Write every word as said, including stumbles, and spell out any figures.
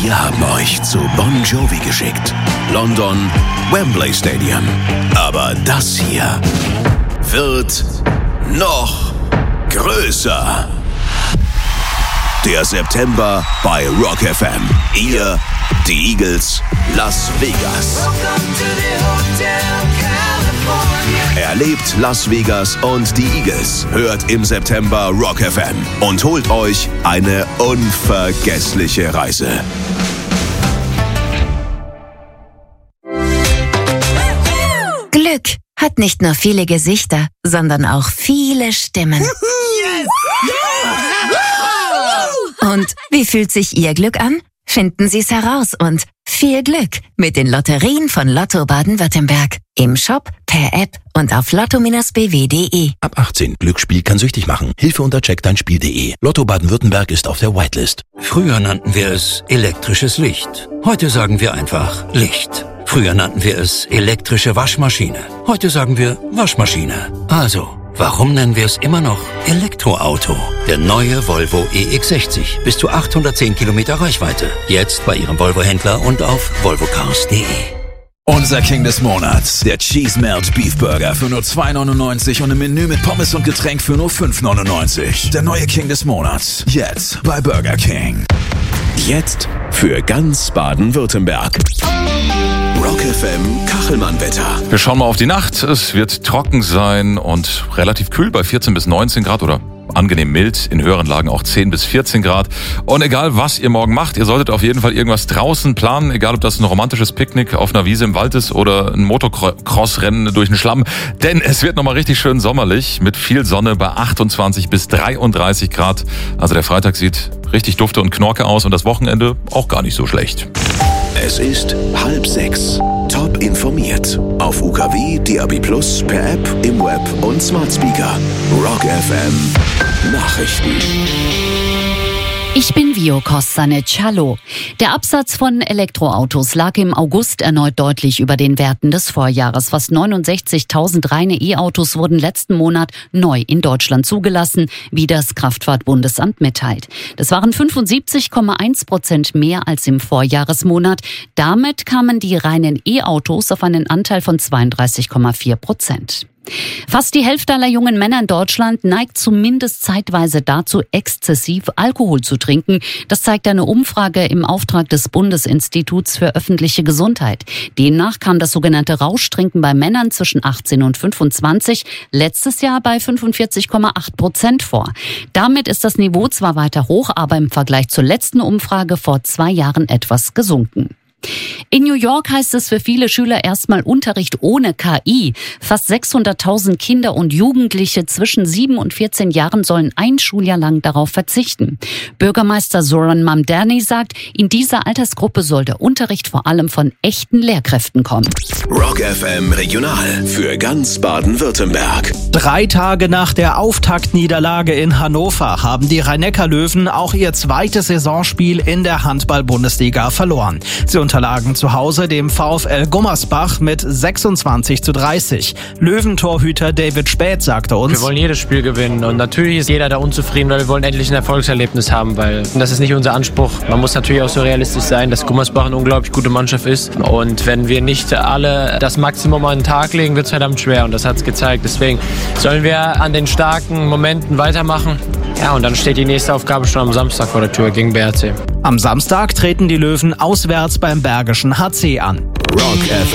Wir haben euch zu Bon Jovi geschickt. London, Wembley Stadium. Aber das hier wird noch größer. Der September bei Rock F M. Ihr, die Eagles, Las Vegas. Erlebt Las Vegas und die Eagles. Hört im September Rock F M und holt euch eine unvergessliche Reise. Glück hat nicht nur viele Gesichter, sondern auch viele Stimmen. Und wie fühlt sich Ihr Glück an? Finden Sie es heraus und viel Glück mit den Lotterien von Lotto Baden-Württemberg. Im Shop, per App und auf lotto b w punkt de. Ab achtzehn. Glücksspiel kann süchtig machen. Hilfe unter check dein Spiel punkt de. Lotto Baden-Württemberg ist auf der Whitelist. Früher nannten wir es elektrisches Licht. Heute sagen wir einfach Licht. Früher nannten wir es elektrische Waschmaschine. Heute sagen wir Waschmaschine. Also, warum nennen wir es immer noch Elektroauto? Der neue Volvo E X sechzig. Bis zu achthundertzehn Kilometer Reichweite. Jetzt bei Ihrem Volvo-Händler und auf volvo cars punkt de. Unser King des Monats, der Cheese Melt Beef Burger für nur zwei neunundneunzig und ein Menü mit Pommes und Getränk für nur fünf neunundneunzig. Der neue King des Monats, jetzt bei Burger King. Jetzt für ganz Baden-Württemberg. Rock F M Kachelmann-Wetter. Wir schauen mal auf die Nacht. Es wird trocken sein und relativ kühl bei vierzehn bis neunzehn Grad oder angenehm mild, in höheren Lagen auch zehn bis vierzehn Grad. Und egal, was ihr morgen macht, ihr solltet auf jeden Fall irgendwas draußen planen, egal ob das ein romantisches Picknick auf einer Wiese im Wald ist oder ein Motocross-Rennen durch den Schlamm. Denn es wird nochmal richtig schön sommerlich mit viel Sonne bei achtundzwanzig bis dreiunddreißig Grad. Also der Freitag sieht richtig dufte und knorke aus und das Wochenende auch gar nicht so schlecht. Es ist halb sechs. Top informiert. Auf U K W, D A B plus, per App, im Web und Smart Speaker. Rock F M Nachrichten. Ich bin Vio Kostanic. Hallo. Der Absatz von Elektroautos lag im August erneut deutlich über den Werten des Vorjahres. Fast neunundsechzigtausend reine E-Autos wurden letzten Monat neu in Deutschland zugelassen, wie das Kraftfahrtbundesamt mitteilt. Das waren fünfundsiebzig Komma eins Prozent mehr als im Vorjahresmonat. Damit kamen die reinen E-Autos auf einen Anteil von zweiunddreißig Komma vier Prozent. Fast die Hälfte aller jungen Männer in Deutschland neigt zumindest zeitweise dazu, exzessiv Alkohol zu trinken. Das zeigt eine Umfrage im Auftrag des Bundesinstituts für öffentliche Gesundheit. Demnach kam das sogenannte Rauschtrinken bei Männern zwischen achtzehn und fünfundzwanzig letztes Jahr bei fünfundvierzig Komma acht Prozent vor. Damit ist das Niveau zwar weiter hoch, aber im Vergleich zur letzten Umfrage vor zwei Jahren etwas gesunken. In New York heißt es für viele Schüler erstmal Unterricht ohne K I. Fast sechshunderttausend Kinder und Jugendliche zwischen sieben und vierzehn Jahren sollen ein Schuljahr lang darauf verzichten. Bürgermeister Zoran Mamdani sagt, in dieser Altersgruppe soll der Unterricht vor allem von echten Lehrkräften kommen. Rock F M Regional für ganz Baden-Württemberg. Drei Tage nach der Auftaktniederlage in Hannover haben die Rhein-Neckar-Löwen auch ihr zweites Saisonspiel in der Handball-Bundesliga verloren. Sie unterlagen zu Hause dem VfL Gummersbach mit sechsundzwanzig zu dreißig. Löwentorhüter David Späth sagte uns: Wir wollen jedes Spiel gewinnen und natürlich ist jeder da unzufrieden, weil wir wollen endlich ein Erfolgserlebnis haben, weil das ist nicht unser Anspruch. Man muss natürlich auch so realistisch sein, dass Gummersbach eine unglaublich gute Mannschaft ist und wenn wir nicht alle das Maximum an den Tag legen, wird es verdammt schwer und das hat es gezeigt. Deswegen sollen wir an den starken Momenten weitermachen. Ja, und dann steht die nächste Aufgabe schon am Samstag vor der Tür gegen B R C. Am Samstag treten die Löwen auswärts beim Bergischen H C an. Rock F M.